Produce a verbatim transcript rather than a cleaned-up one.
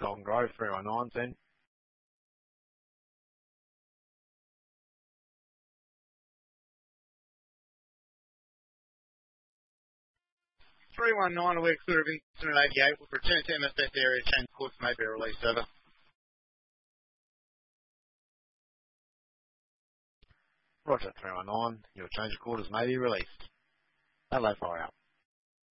Golden Grove, three one nine, then. three one nine, we're clear of incident eighty-eight. We'll return to M S S area, change course, may be released, over. Roger, three one nine, your change of quarters may be released. Hello, fire out.